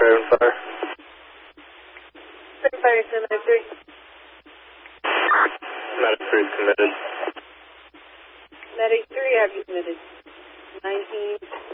and fire. Fire, Medic 3. Medic 3 is committed. Medic 3, have you committed? 19.